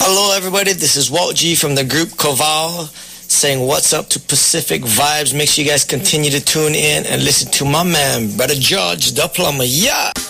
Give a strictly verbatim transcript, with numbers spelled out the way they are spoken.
Hello, everybody. This is Walt G from the group Koval saying what's up to Pacific Vibes. Make sure you guys continue to tune in and listen to my man, Brother George, the plumber. Yeah!